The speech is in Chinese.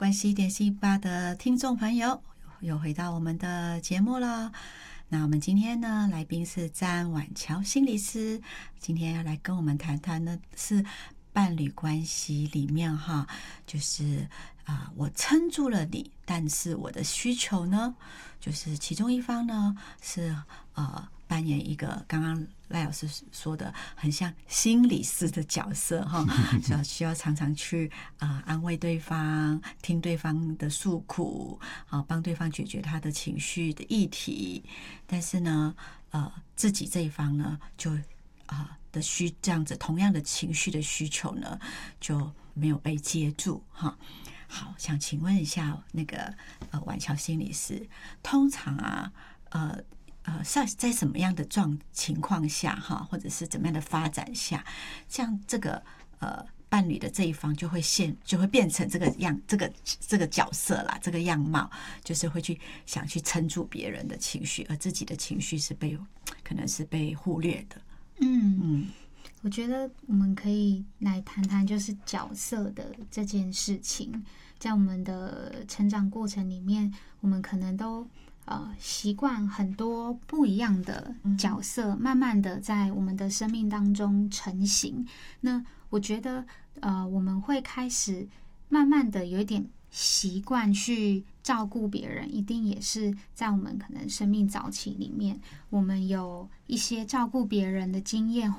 关系点心吧的听众朋友，又回到我们的节目了。那我们今天呢，来宾是詹婉乔心理师，今天要来跟我们谈谈的是伴侣关系里面哈，就是我撑住了你，但是我的需求呢，就是其中一方呢是扮演一个刚刚赖老师说的很像心理师的角色哈，需要常常去安慰对方，听对方的诉苦，帮对方解决他的情绪的议题。但是呢，自己这一方呢，就这样子同样的情绪的需求呢，就没有被接住哈。好，想请问一下那个婉乔心理师，通常在什么样的情况下哈，或者是怎么样的发展下，像这个伴侣的这一方就会变成这个角色啦，这个样貌，就是会想去撑住别人的情绪，而自己的情绪可能是被忽略的。 我觉得我们可以来谈谈就是角色的这件事情。在我们的成长过程里面，我们可能都习惯很多不一样的角色，慢慢的在我们的生命当中成型。那我觉得我们会开始慢慢的有一点习惯去照顾别人，一定也是在我们可能生命早期里面，我们有一些照顾别人的经验，